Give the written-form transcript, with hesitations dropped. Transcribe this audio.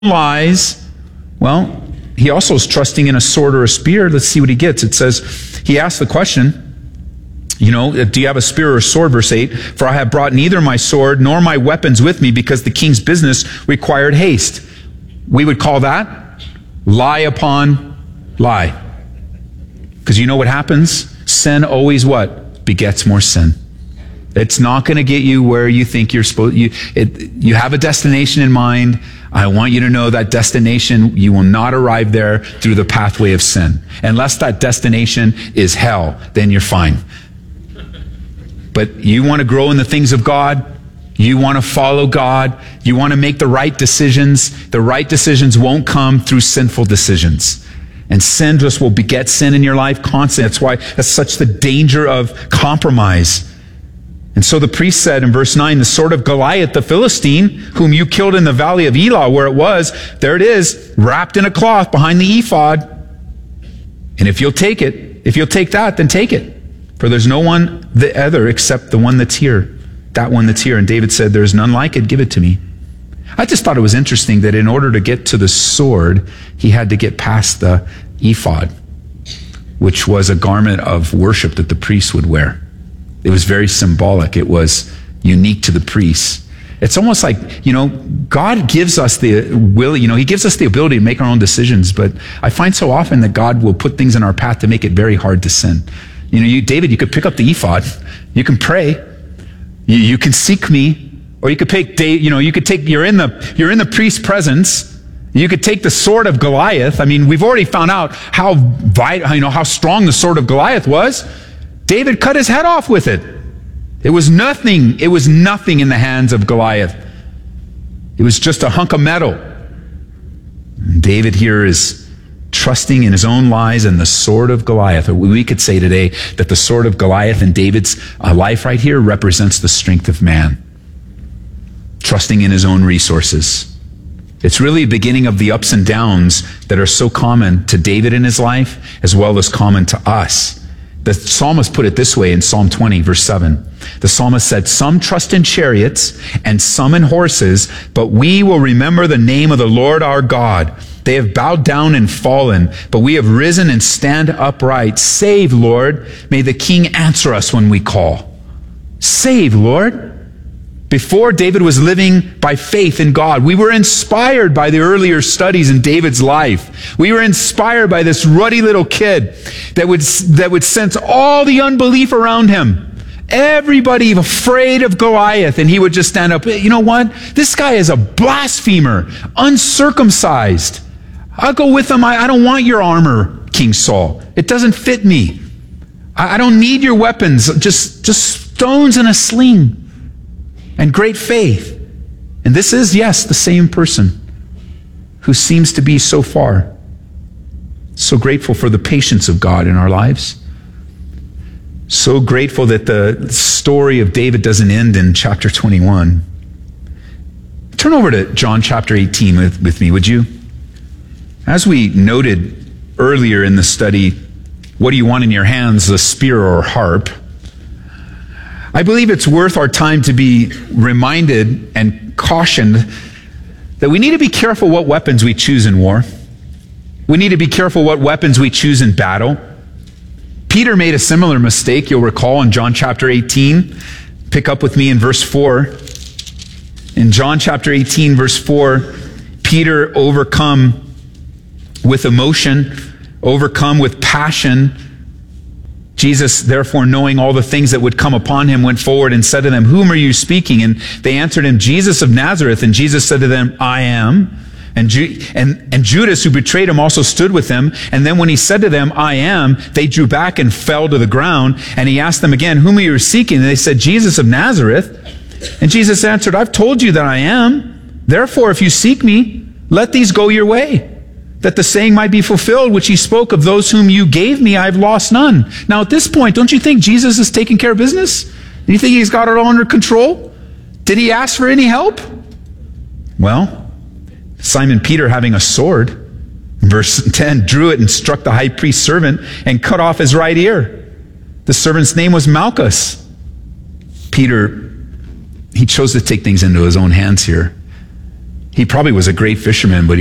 lies. Well, he also is trusting in a sword or a spear. Let's see what he gets. It says, he asks the question, do you have a spear or a sword? Verse 8, for I have brought neither my sword nor my weapons with me because the king's business required haste. We would call that lie upon lie. Because you know what happens? Sin always what? Begets more sin. It's not going to get you where you think you're supposed. You have a destination in mind. I want you to know that destination, you will not arrive there through the pathway of sin. Unless that destination is hell, then you're fine. But you want to grow in the things of God. You want to follow God. You want to make the right decisions. The right decisions won't come through sinful decisions. And sin just will beget sin in your life constantly. That's why that's such the danger of compromise. And so the priest said in verse 9, the sword of Goliath, the Philistine, whom you killed in the valley of Elah, where it was, there it is, wrapped in a cloth behind the ephod. And if you'll take that, then take it. For there's no one the other except the one that's here. That one that's here. And David said, there's none like it, give it to me. I just thought it was interesting that in order to get to the sword, he had to get past the ephod, which was a garment of worship that the priest would wear. It was very symbolic. It was unique to the priests. It's almost like, God gives us the will, he gives us the ability to make our own decisions, but I find so often that God will put things in our path to make it very hard to sin. David, you could pick up the ephod, you can pray, you can seek me, or you could pick, you're in the priest's presence, you could take the sword of Goliath. I mean, we've already found out how strong the sword of Goliath was. David cut his head off with it. It was nothing in the hands of Goliath. It was just a hunk of metal. And David here is trusting in his own lies and the sword of Goliath. Or we could say today that the sword of Goliath in David's life right here represents the strength of man. Trusting in his own resources. It's really the beginning of the ups and downs that are so common to David in his life, as well as common to us. The psalmist put it this way in Psalm 20, verse 7. The psalmist said, some trust in chariots and some in horses, but we will remember the name of the Lord our God. They have bowed down and fallen, but we have risen and stand upright. Save, Lord. May the King answer us when we call. Save, Lord. Before David was living by faith in God, we were inspired by the earlier studies in David's life. We were inspired by this ruddy little kid that would sense all the unbelief around him. Everybody afraid of Goliath, and he would just stand up. You know what? This guy is a blasphemer, uncircumcised. I'll go with him. I don't want your armor, King Saul. It doesn't fit me. I don't need your weapons. Just stones and a sling. And great faith. And this is, yes, the same person who seems to be so far. So grateful for the patience of God in our lives. So grateful that the story of David doesn't end in chapter 21. Turn over to John chapter 18 with me, would you? As we noted earlier in the study, what do you want in your hands, a spear or a harp? I believe it's worth our time to be reminded and cautioned that we need to be careful what weapons we choose in war. We need to be careful what weapons we choose in battle. Peter made a similar mistake, you'll recall, in John chapter 18. Pick up with me in verse 4. In John chapter 18, verse 4, Peter, overcome with emotion, overcome with passion, Jesus, therefore, knowing all the things that would come upon him, went forward and said to them, whom are you speaking? And they answered him, Jesus of Nazareth. And Jesus said to them, I am. And Judas, who betrayed him, also stood with him. And then when he said to them, I am, they drew back and fell to the ground. And he asked them again, whom are you seeking? And they said, Jesus of Nazareth. And Jesus answered, I've told you that I am. Therefore, if you seek me, let these go your way, that the saying might be fulfilled, which he spoke of those whom you gave me, I've lost none. Now at this point, don't you think Jesus is taking care of business? Do you think he's got it all under control? Did he ask for any help? Well, Simon Peter, having a sword, verse 10, drew it and struck the high priest's servant and cut off his right ear. The servant's name was Malchus. Peter, he chose to take things into his own hands here. He probably was a great fisherman, but